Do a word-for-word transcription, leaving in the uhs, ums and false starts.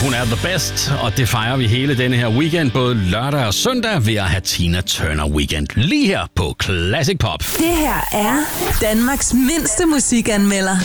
Hun er the best, og det fejrer vi hele denne her weekend, både lørdag og søndag, ved at have Tina Turner Weekend lige her på Classic Pop. Det her er Danmarks mindste musikanmelder.